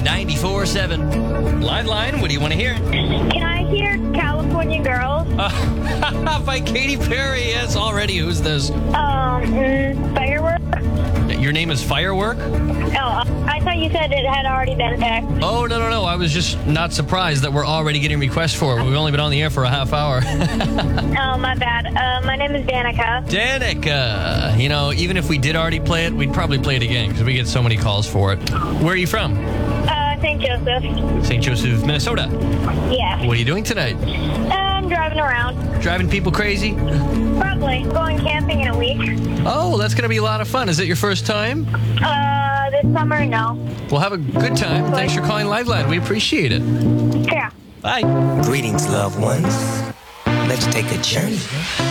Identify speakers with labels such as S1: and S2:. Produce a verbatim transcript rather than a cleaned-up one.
S1: ninety-four seven. Live line, what do you want to hear?
S2: Can I hear California Girls?
S1: Uh, by Katy Perry, yes, already. Who's this?
S2: Um, mm, Firework?
S1: Your name is Firework?
S2: Oh, I thought you said it had already been picked.
S1: Oh, no, no, no. I was just not surprised that we're already getting requests for it. We've only been on the air for a half hour.
S2: Oh, my bad. Uh, my name is Danica.
S1: Danica. You know, even if we did already play it, we'd probably play it again because we get so many calls for it. Where are you from?
S2: Uh, Saint Joseph.
S1: Saint Joseph, Minnesota.
S2: Yeah.
S1: What are you doing tonight?
S2: I'm driving around.
S1: Driving people crazy?
S2: Probably. Going camping in a week.
S1: Oh, that's going to be a lot of fun. Is it your first time?
S2: Uh, this summer, no.
S1: Well, have a good time. Thanks for calling Liveline. We appreciate it.
S2: Yeah.
S1: Bye.
S3: Greetings, loved ones. Let's take a journey